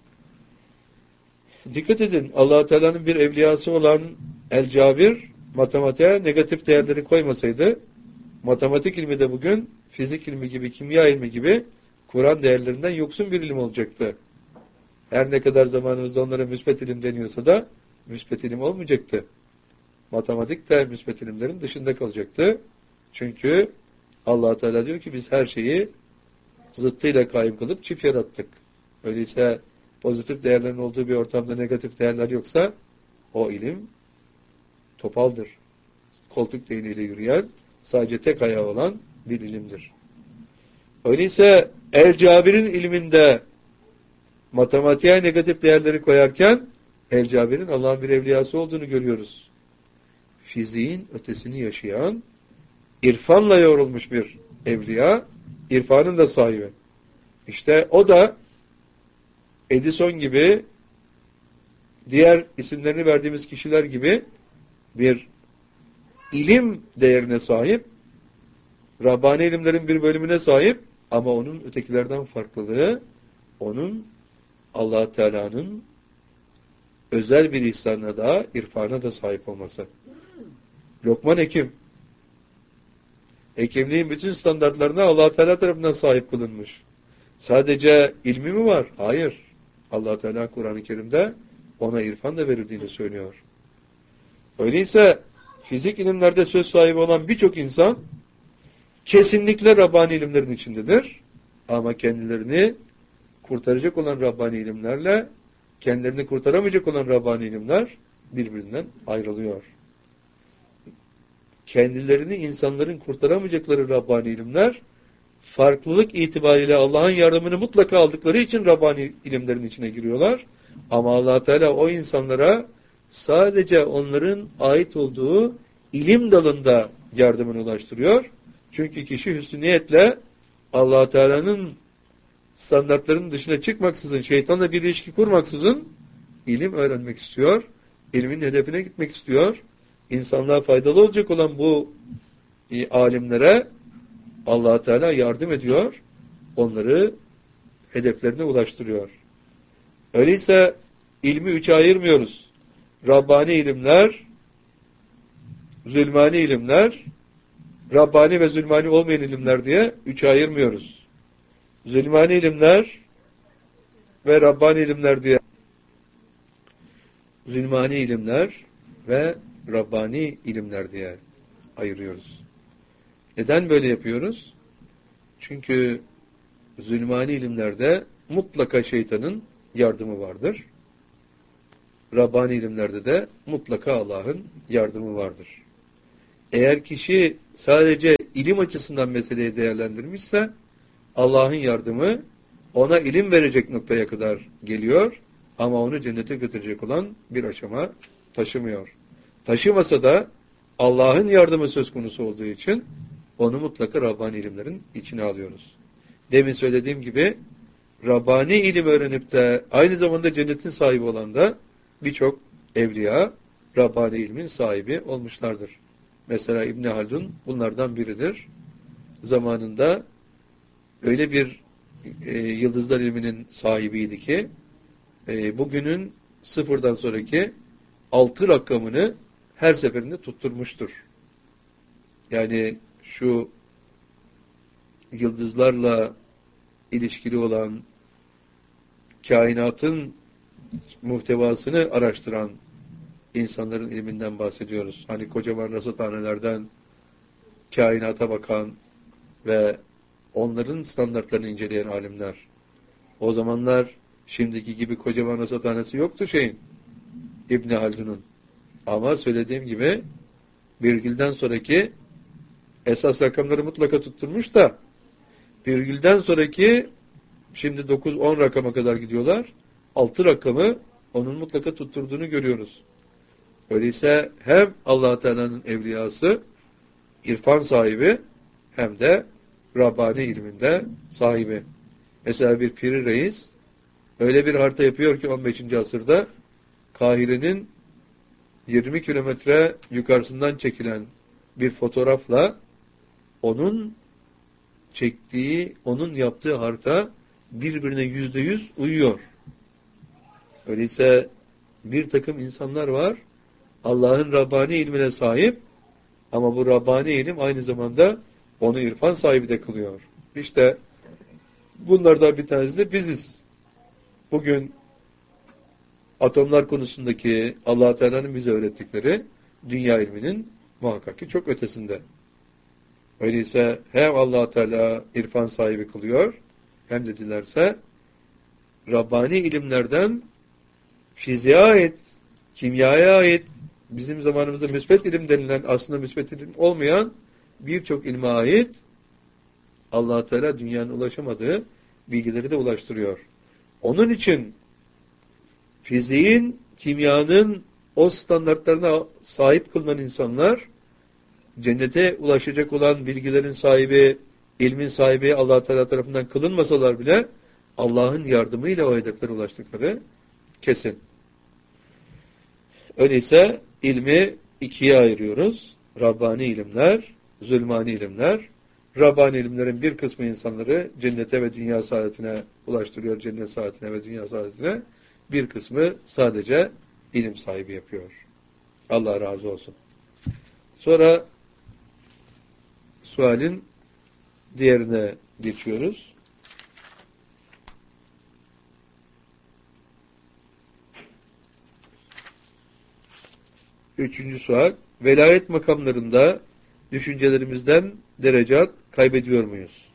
[SPEAKER 1] Dikkat edin, Allah-u Teala'nın bir evliyası olan El-Cabir matematiğe negatif değerleri koymasaydı, matematik ilmi de bugün fizik ilmi gibi, kimya ilmi gibi Kur'an değerlerinden yoksun bir ilim olacaktı. Her ne kadar zamanımızda onlara müsbet ilim deniyorsa da müsbet ilim olmayacaktı. Matematik de müsbet ilimlerin dışında kalacaktı. Çünkü Allah Teala diyor ki biz her şeyi zıttıyla kaim kılıp çift yarattık. Öyleyse pozitif değerlerin olduğu bir ortamda negatif değerler yoksa o ilim topaldır. Koltuk değneğiyle yürüyen, sadece tek ayağı olan bir ilimdir. Öyleyse El-Cabir'in ilminde matematiğe negatif değerleri koyarken El-Cabir'in Allah'ın bir evliyası olduğunu görüyoruz. Fiziğin ötesini yaşayan, irfanla yoğrulmuş bir evliya, irfanın da sahibi. İşte o da Edison gibi, diğer isimlerini verdiğimiz kişiler gibi bir ilim değerine sahip, Rabbani ilimlerin bir bölümüne sahip ama onun ötekilerden farklılığı, onun Allah Teala'nın özel bir ihsanına da, irfana da sahip olması. Lokman Hekim, hekimliğin bütün standartlarına Allah Teala tarafından sahip kılınmış. Sadece ilmi mi var? Hayır. Allah Teala Kur'an-ı Kerim'de ona irfan da verildiğini söylüyor. Öyleyse fizik ilimlerde söz sahibi olan birçok insan kesinlikle Rabbani ilimlerin içindedir. Ama kendilerini kurtaracak olan Rabbani ilimlerle kendilerini kurtaramayacak olan Rabbani ilimler birbirinden ayrılıyor. Kendilerini insanların kurtaramayacakları Rabbani ilimler farklılık itibariyle Allah'ın yardımını mutlaka aldıkları için Rabbani ilimlerin içine giriyorlar. Ama Allah Teala o insanlara sadece onların ait olduğu ilim dalında yardımını ulaştırıyor. Çünkü kişi hüsnü niyetle Allah Teala'nın standartlarının dışına çıkmaksızın, şeytanla bir ilişki kurmaksızın ilim öğrenmek istiyor. İlmin hedefine gitmek istiyor. İnsanlığa faydalı olacak olan bu alimlere Allah Teala yardım ediyor. Onları hedeflerine ulaştırıyor. Öyleyse ilmi üçe ayırmıyoruz. Rabbani ilimler, zulmani ilimler, Rabbani ve zulmani olmayan ilimler diye üçe ayırmıyoruz. Zulmani ilimler ve Rabbani ilimler diye zulmani ilimler ve Rabbani ilimler diye ayırıyoruz. Neden böyle yapıyoruz? Çünkü zulmani ilimlerde mutlaka şeytanın yardımı vardır. Rabbani ilimlerde de mutlaka Allah'ın yardımı vardır. Eğer kişi sadece ilim açısından meseleyi değerlendirmişse Allah'ın yardımı ona ilim verecek noktaya kadar geliyor ama onu cennete götürecek olan bir aşama taşımıyor. Taşımasa da Allah'ın yardımı söz konusu olduğu için onu mutlaka Rabbani ilimlerin içine alıyoruz. Demin söylediğim gibi Rabbani ilim öğrenip de aynı zamanda cennetin sahibi olan da birçok evliya Rabbani ilmin sahibi olmuşlardır. Mesela İbn Haldun bunlardan biridir. Zamanında öyle bir yıldızlar ilminin sahibiydi ki bugünün sıfırdan sonraki 6 rakamını her seferinde tutturmuştur. Yani şu yıldızlarla ilişkili olan kainatın muhtevasını araştıran insanların ilminden bahsediyoruz. Hani kocaman rasathanelerden kainata bakan ve onların standartlarını inceleyen alimler. O zamanlar şimdiki gibi kocaman rasathanesi yoktu İbn Haldun'un. Ama söylediğim gibi virgülden sonraki esas rakamları mutlaka tutturmuş da virgülden sonraki şimdi 9-10 rakama kadar gidiyorlar. 6 rakamı onun mutlaka tutturduğunu görüyoruz. Öyleyse hem Allah Teala'nın evliyası, irfan sahibi hem de Rabbani ilminde sahibi. Mesela bir Piri Reis öyle bir harita yapıyor ki 15. asırda Kahire'nin 20 kilometre yukarısından çekilen bir fotoğrafla onun çektiği, onun yaptığı harita birbirine %100 uyuyor. Öyleyse bir takım insanlar var, Allah'ın Rabbani ilmine sahip ama bu Rabbani ilim aynı zamanda onu irfan sahibi de kılıyor. İşte bunlardan bir tanesi de biziz. Bugün atomlar konusundaki Allah Teala'nın bize öğrettikleri dünya ilminin muhakkak ki çok ötesinde. Öyleyse hem Allah Teala irfan sahibi kılıyor hem de dilerse Rabbani ilimlerden fiziğe ait, kimyaya ait, bizim zamanımızda müsbet ilim denilen aslında müsbet ilim olmayan birçok ilme ait Allah Teala dünyanın ulaşamadığı bilgileri de ulaştırıyor. Onun için fiziğin, kimyanın o standartlarına sahip kılınan insanlar cennete ulaşacak olan bilgilerin sahibi, ilmin sahibi Allah Teala tarafından kılınmasalar bile Allah'ın yardımıyla o hedeflere ulaştıkları kesin. Öyleyse ilmi ikiye ayırıyoruz. Rabbani ilimler, zulmani ilimler. Rabbani ilimlerin bir kısmı insanları cennete ve dünya saadetine ulaştırıyor, cennet saadetine ve dünya saadetine. Bir kısmı sadece ilim sahibi yapıyor. Allah razı olsun. Sonra sualin diğerine geçiyoruz. Üçüncü sual. Velayet makamlarında düşüncelerimizden derecat kaybediyor muyuz?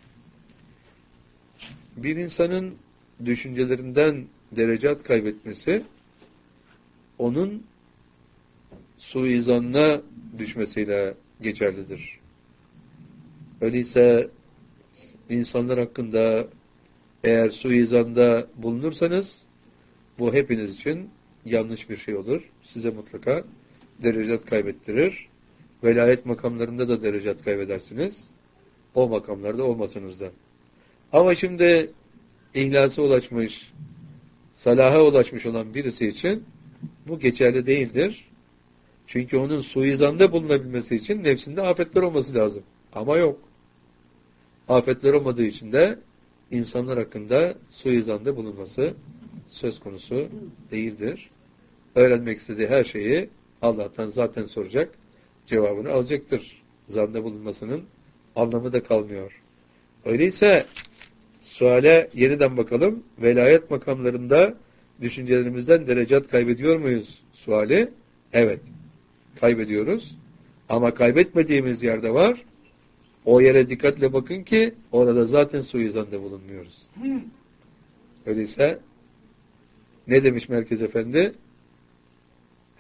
[SPEAKER 1] Bir insanın düşüncelerinden derecat kaybetmesi onun suizanına düşmesiyle geçerlidir. Öyleyse insanlar hakkında eğer suizanda bulunursanız bu hepiniz için yanlış bir şey olur. Size mutlaka derecat kaybettirir. Velayet makamlarında da derecat kaybedersiniz. O makamlarda olmasanız da. Ama şimdi ihlasa ulaşmış, salaha ulaşmış olan birisi için bu geçerli değildir. Çünkü onun suizanda bulunabilmesi için nefsinde afetler olması lazım. Ama yok. Afetler olmadığı için de insanlar hakkında suizanda bulunması söz konusu değildir. Öğrenmek istediği her şeyi Allah'tan zaten soracak, cevabını alacaktır. Zanda bulunmasının anlamı da kalmıyor. Öyleyse suale yeniden bakalım. Velayet makamlarında düşüncelerimizden derecat kaybediyor muyuz? Suali, evet. Kaybediyoruz. Ama kaybetmediğimiz yerde var. O yere dikkatle bakın ki orada zaten suizanda bulunmuyoruz. Öyleyse ne demiş Merkez Efendi?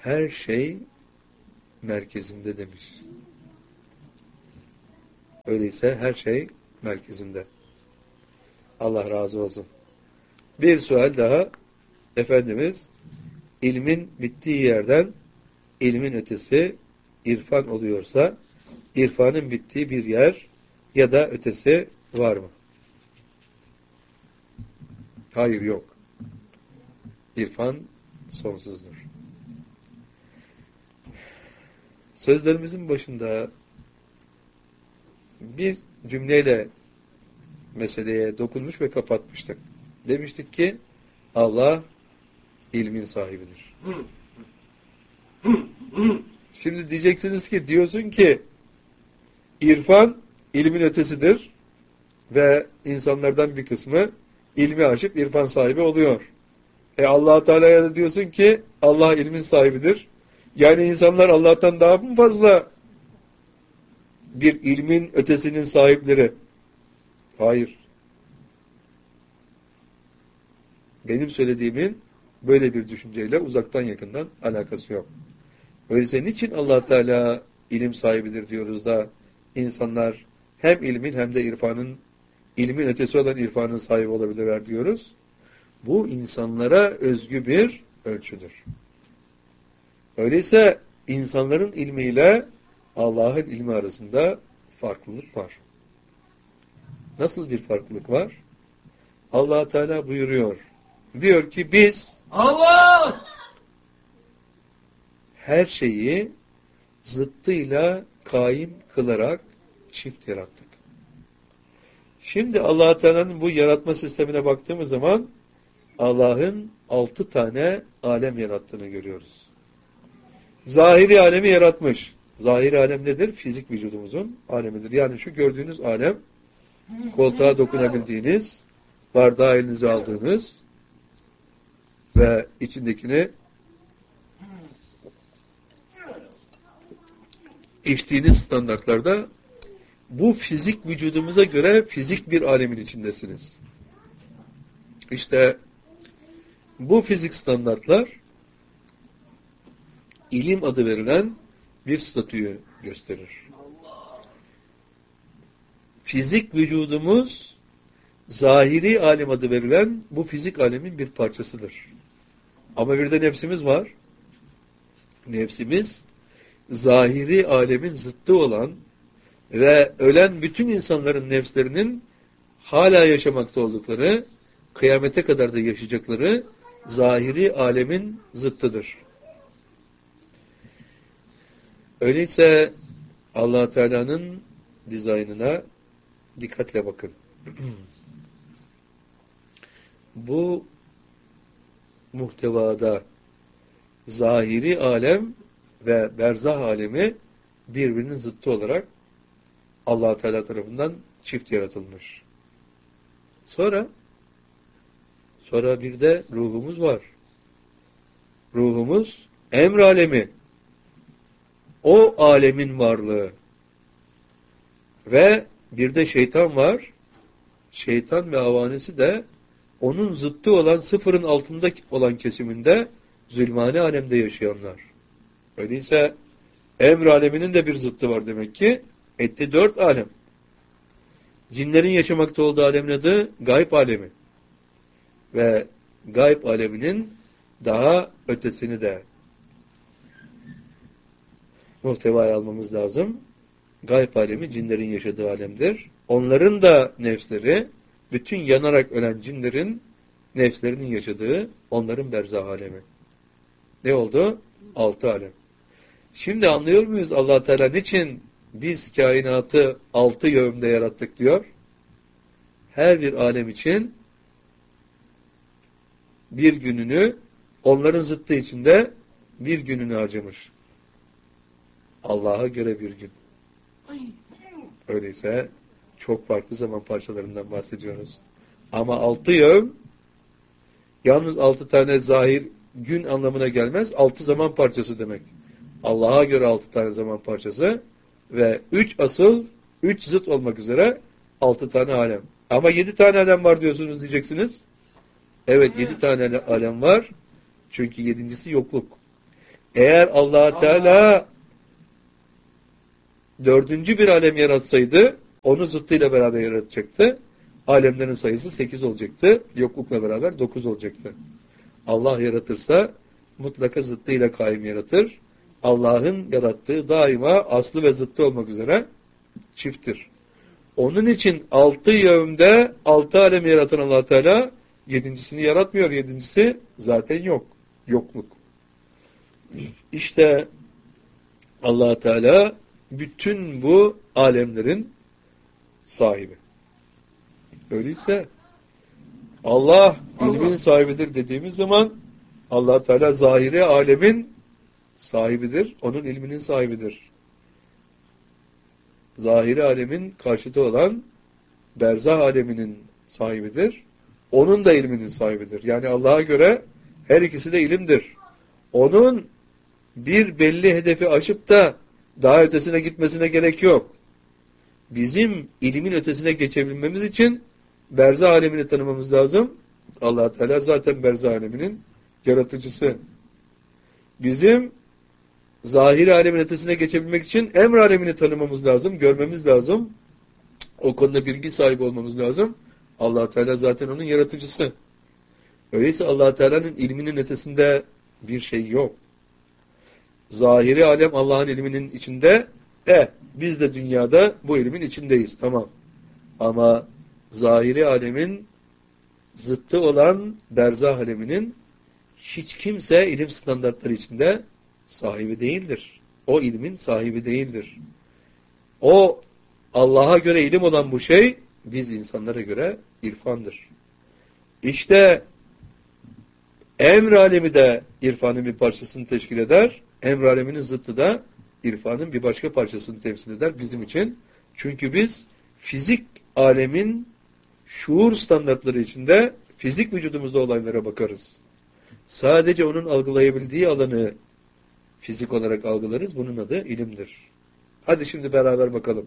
[SPEAKER 1] her şey merkezinde demiş. Öyleyse her şey merkezinde. Allah razı olsun. Bir sual daha. Efendimiz, ilmin bittiği yerden ilmin ötesi irfan oluyorsa, irfanın bittiği bir yer ya da ötesi var mı? Hayır, yok. İrfan sonsuzdur. Sözlerimizin başında bir cümleyle meseleye dokunmuş ve kapatmıştık. Demiştik ki Allah ilmin sahibidir. Şimdi diyeceksiniz ki, diyorsun ki irfan ilmin ötesidir ve insanlardan bir kısmı ilmi aşıp irfan sahibi oluyor. Allah Teala'ya da diyorsun ki Allah ilmin sahibidir. Yani insanlar Allah'tan daha mı fazla bir ilmin ötesinin sahipleri? Hayır. Benim söylediğimin böyle bir düşünceyle uzaktan yakından alakası yok. Öyleyse niçin Allah Teala ilim sahibidir diyoruz da insanlar hem ilmin hem de irfanın, ilmin ötesi olan irfanın sahibi olabilirler diyoruz? Bu insanlara özgü bir ölçüdür. Öyleyse insanların ilmiyle Allah'ın ilmi arasında farklılık var. Nasıl bir farklılık var? Allah Teala buyuruyor. Diyor ki biz Allah her şeyi zıttıyla kaim kılarak çift yarattık. Şimdi Allah Teala'nın bu yaratma sistemine baktığımız zaman Allah'ın 6 tane alem yarattığını görüyoruz. Zahiri alemi yaratmış. Zahiri alem nedir? Fizik vücudumuzun alemidir. Yani şu gördüğünüz alem, koltuğa dokunabildiğiniz, bardağı elinize aldığınız ve içindekini içtiğiniz standartlarda bu fizik vücudumuza göre fizik bir alemin içindesiniz. İşte bu fizik standartlar ilim adı verilen bir statüyü gösterir. Fizik vücudumuz zahiri alem adı verilen bu fizik alemin bir parçasıdır. Ama bir de nefsimiz var. Nefsimiz zahiri alemin zıttı olan ve ölen bütün insanların nefslerinin hala yaşamakta oldukları, kıyamete kadar da yaşayacakları zahiri alemin zıttıdır. Öyleyse Allah Teala'nın dizaynına dikkatle bakın. Bu muhtevada zahiri alem ve berzah alemi birbirinin zıttı olarak Allah Teala tarafından çift yaratılmış. Sonra bir de ruhumuz var. Ruhumuz emr alemi. O alemin varlığı. Ve bir de şeytan var. Şeytan ve avanesi de onun zıttı olan sıfırın altında olan kesiminde zulmani alemde yaşayanlar. Öyleyse emr aleminin de bir zıttı var demek ki. Etti 4 alem. Cinlerin yaşamakta olduğu alemin adı gayb alemi. Ve gayb aleminin daha ötesini de muhtevaya almamız lazım. Gayb alemi cinlerin yaşadığı alemdir. Onların da nefsleri, bütün yanarak ölen cinlerin nefslerinin yaşadığı onların berzah alemi. Ne oldu? 6 alem. Şimdi anlıyor muyuz Allah Teala niçin biz kainatı 6 yönde yarattık diyor? Her bir alem için bir gününü, onların zıttı içinde bir gününü harcamış. Allah'a göre bir gün. Öyleyse çok farklı zaman parçalarından bahsediyoruz. Ama 6 yön yalnız 6 tane zahir gün anlamına gelmez. 6 zaman parçası demek. Allah'a göre 6 tane zaman parçası ve 3 asıl, 3 zıt olmak üzere 6 tane alem. Ama 7 tane alem var diyorsunuz diyeceksiniz. Evet 7 tane alem var. Çünkü 7.'si yokluk. Eğer Allah Teala dördüncü bir alem yaratsaydı, onu zıttıyla beraber yaratacaktı. Alemlerin sayısı 8 olacaktı. Yoklukla beraber 9 olacaktı. Allah yaratırsa mutlaka zıttıyla kaim yaratır. Allah'ın yarattığı daima aslı ve zıttı olmak üzere çifttir. Onun için 6 yevmde 6 alem yaratan Allah Teala 7.'sini yaratmıyor. 7.'si zaten yok. Yokluk. İşte Allah Teala bütün bu alemlerin sahibi. Öyleyse Allah ilmin sahibidir dediğimiz zaman Allah Teala zahiri alemin sahibidir. Onun ilminin sahibidir. Zahiri alemin karşıtı olan berzah aleminin sahibidir. Onun da ilminin sahibidir. Yani Allah'a göre her ikisi de ilimdir. Onun bir belli hedefi aşıp da daha ötesine gitmesine gerek yok. Bizim ilmin ötesine geçebilmemiz için berzah alemini tanımamız lazım. Allah Teala zaten berzah aleminin yaratıcısı. Bizim zahir alemin ötesine geçebilmek için emr alemini tanımamız lazım, görmemiz lazım. O konuda bilgi sahibi olmamız lazım. Allah Teala zaten onun yaratıcısı. Öyleyse Allah Teala'nın ilminin ötesinde bir şey yok. Zahiri alem Allah'ın ilminin içinde, biz de dünyada bu ilmin içindeyiz, tamam. Ama zahiri alemin zıttı olan berzah aleminin hiç kimse ilim standartları içinde sahibi değildir. O ilmin sahibi değildir. O Allah'a göre ilim olan bu şey, biz insanlara göre irfandır. İşte emr alemi de irfanın bir parçasını teşkil eder. Emr aleminin zıttı da irfanın bir başka parçasını temsil eder bizim için. Çünkü biz fizik alemin şuur standartları içinde fizik vücudumuzda olaylara bakarız. Sadece onun algılayabildiği alanı fizik olarak algılarız. Bunun adı ilimdir. Hadi şimdi beraber bakalım.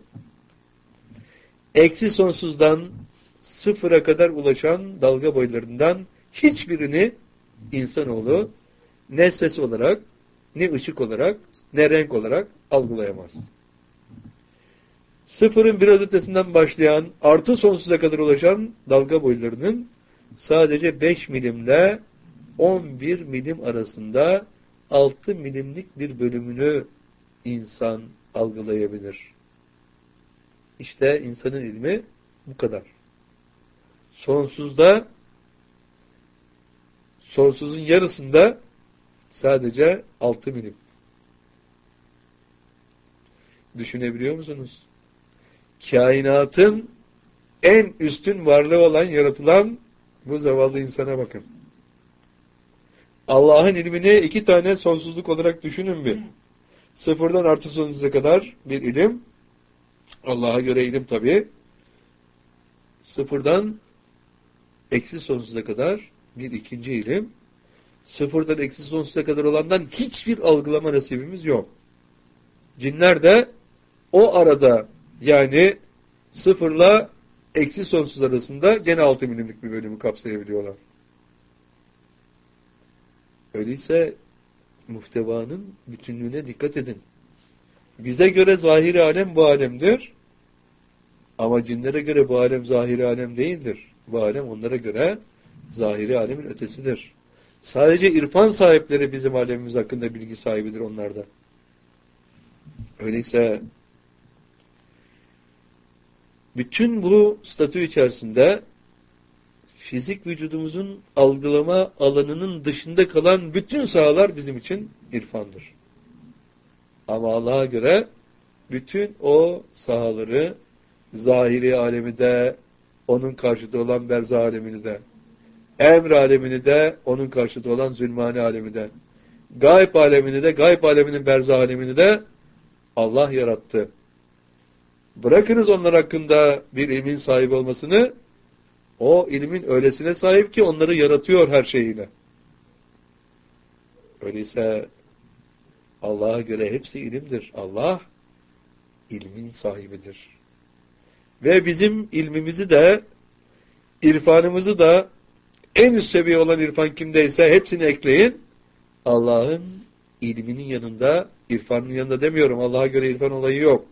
[SPEAKER 1] Eksi sonsuzdan sıfıra kadar ulaşan dalga boylarından hiçbirini insanoğlu ne ses olarak, ne ışık olarak, ne renk olarak algılayamaz. Sıfırın biraz ötesinden başlayan, artı sonsuza kadar ulaşan dalga boylarının sadece 5 milimle 11 milim arasında 6 milimlik bir bölümünü insan algılayabilir. İşte insanın ilmi bu kadar. Sonsuzda, sonsuzun yarısında sadece 6 milim. Düşünebiliyor musunuz? Kainatın en üstün varlığı olan, yaratılan bu zavallı insana bakın. Allah'ın ilmini 2 tane sonsuzluk olarak düşünün bir. Sıfırdan artı sonsuza kadar bir ilim. Allah'a göre ilim tabii. Sıfırdan eksi sonsuza kadar bir ikinci ilim. Sıfırdan eksi sonsuza kadar olandan hiçbir algılama nasibimiz yok. Cinler de o arada, yani sıfırla eksi sonsuz arasında gene 6 milimlik bir bölümü kapsayabiliyorlar. Öyleyse muhtevanın bütünlüğüne dikkat edin. Bize göre zahiri alem bu alemdir. Ama cinlere göre bu alem zahiri alem değildir. Bu alem onlara göre zahiri alemin ötesidir. Sadece irfan sahipleri bizim alemimiz hakkında bilgi sahibidir onlarda. Öyleyse bütün bu statü içerisinde fizik vücudumuzun algılama alanının dışında kalan bütün sahalar bizim için irfandır. Ama Allah'a göre bütün o sahaları zahiri alemi de, onun karşıtı olan berzah alemini de, emr alemini de, onun karşıtı olan zulmani alemi de, gayb alemini de, gayb aleminin berzah alemini de Allah yarattı. Bırakınız onlar hakkında bir ilmin sahibi olmasını, o ilmin öylesine sahip ki onları yaratıyor her şeyiyle. Öyleyse Allah'a göre hepsi ilimdir. Allah ilmin sahibidir. Ve bizim ilmimizi de, irfanımızı da, en üst seviye olan irfan kimdeyse hepsini ekleyin. Allah'ın ilminin yanında, irfanın yanında demiyorum. Allah'a göre irfan olayı yok.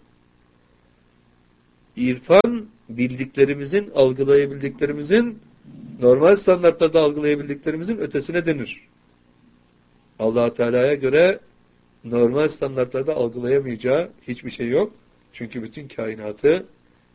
[SPEAKER 1] İrfan, bildiklerimizin, algılayabildiklerimizin, normal standartlarda algılayabildiklerimizin ötesine denir. Allah Teala'ya göre normal standartlarda algılayamayacağı hiçbir şey yok. Çünkü bütün kainatı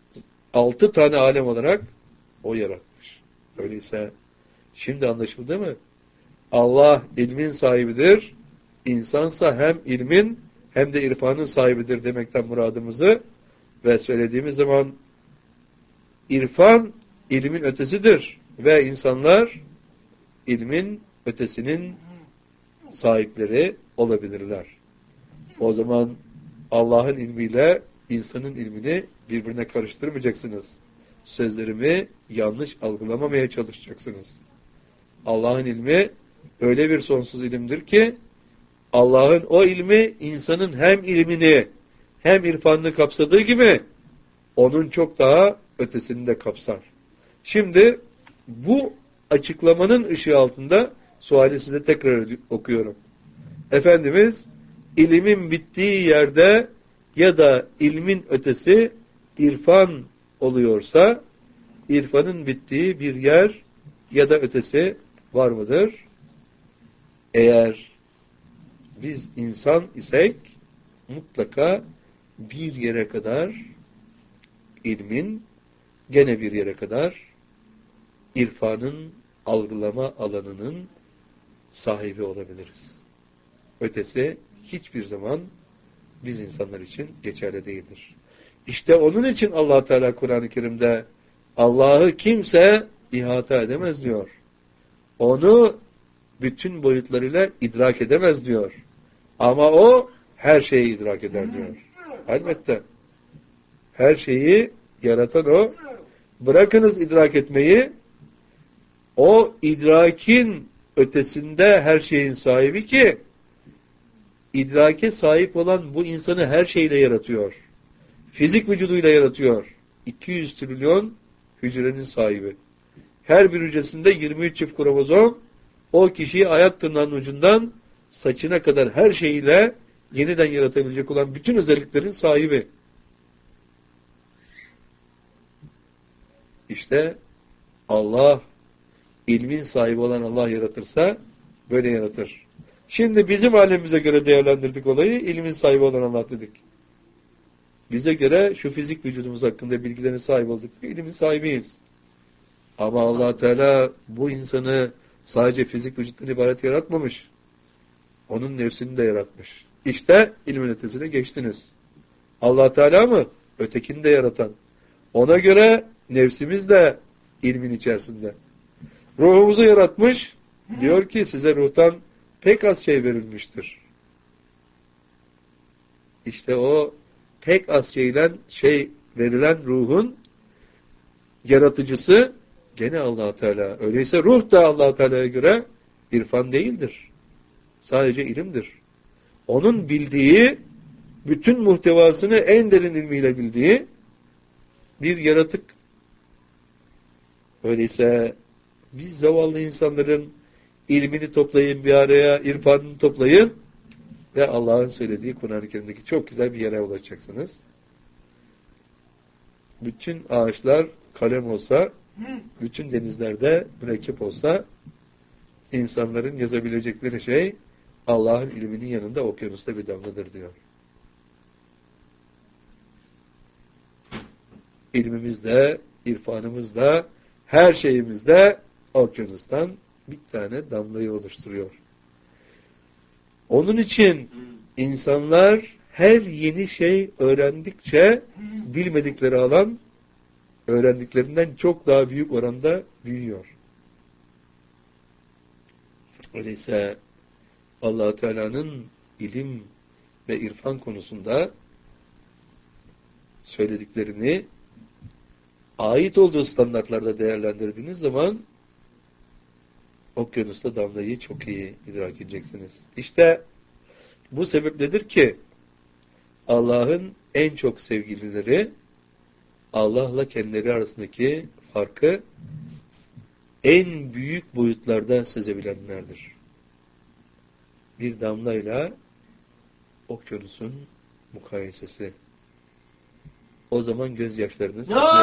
[SPEAKER 1] 6 tane alem olarak O yaratmış. Öyleyse şimdi anlaşıldı mı? Allah ilmin sahibidir. İnsansa hem ilmin hem de irfanın sahibidir demekten muradımızı ve söylediğimiz zaman irfan ilmin ötesidir ve insanlar ilmin ötesinin sahipleri olabilirler. O zaman Allah'ın ilmiyle insanın ilmini birbirine karıştırmayacaksınız. Sözlerimi yanlış algılamamaya çalışacaksınız. Allah'ın ilmi öyle bir sonsuz ilimdir ki Allah'ın o ilmi insanın hem ilmini hem irfanını kapsadığı gibi onun çok daha ötesini de kapsar. Şimdi bu açıklamanın ışığı altında suali size tekrar okuyorum. Efendimiz ilimin bittiği yerde ya da ilmin ötesi irfan oluyorsa irfanın bittiği bir yer ya da ötesi var mıdır? Eğer biz insan isek mutlaka bir yere kadar ilmin, gene bir yere kadar irfanın algılama alanının sahibi olabiliriz. Ötesi hiçbir zaman biz insanlar için geçerli değildir. İşte onun için Allah Teala Kur'an-ı Kerim'de Allah'ı kimse ihata edemez diyor. Onu bütün boyutlarıyla idrak edemez diyor. Ama o her şeyi idrak eder diyor. Elbette. Her şeyi yaratan o. Bırakınız idrak etmeyi, o idrakin ötesinde her şeyin sahibi ki idrake sahip olan bu insanı her şeyle yaratıyor. Fizik vücuduyla yaratıyor. 200 trilyon hücrenin sahibi. Her bir hücresinde 23 çift kromozom o kişiyi ayak tırnağının ucundan saçına kadar her şeyiyle yeniden yaratabilecek olan bütün özelliklerin sahibi. İşte Allah, ilmin sahibi olan Allah yaratırsa böyle yaratır. Şimdi bizim alemimize göre değerlendirdik olayı, ilmin sahibi olan Allah dedik. Bize göre şu fizik vücudumuz hakkında bilgilerin sahibi olduk. İlmin sahibiyiz. Ama Allah Teala bu insanı sadece fizik vücuttan ibaret yaratmamış. Onun nefsini de yaratmış. İşte ilmin ötesine geçtiniz. Allah Teala mı? Ötekini de yaratan. Ona göre nefsimiz de ilmin içerisinde. Ruhumuzu yaratmış. Diyor ki size ruhtan pek az şey verilmiştir. İşte o pek az şey verilen ruhun yaratıcısı gene Allah Teala. Öyleyse ruh da Allah Teala'ya göre irfan değildir. Sadece ilimdir. Onun bildiği, bütün muhtevasını en derin ilmiyle bildiği bir yaratık. Öyleyse biz zavallı insanların ilmini toplayın bir araya, irfanını toplayın ve Allah'ın söylediği Kur'an-ı Kerim'deki çok güzel bir yere ulaşacaksınız. Bütün ağaçlar kalem olsa, bütün denizlerde mürekkep olsa, insanların yazabilecekleri şey Allah'ın ilminin yanında okyanusta bir damladır diyor. İlmimizde, irfanımızda, her şeyimizde okyanustan bir tane damlayı oluşturuyor. Onun için insanlar her yeni şey öğrendikçe bilmedikleri alan öğrendiklerinden çok daha büyük oranda büyüyor. Öyleyse Allah Teala'nın ilim ve irfan konusunda söylediklerini ait olduğu standartlarda değerlendirdiğiniz zaman okyanusta damlayı çok iyi idrak edeceksiniz. İşte bu sebepledir ki Allah'ın en çok sevgilileri Allah'la kendileri arasındaki farkı en büyük boyutlarda sezebilenlerdir. Bir damlayla okyanusun mukayesesi. O zaman gözyaşlarınız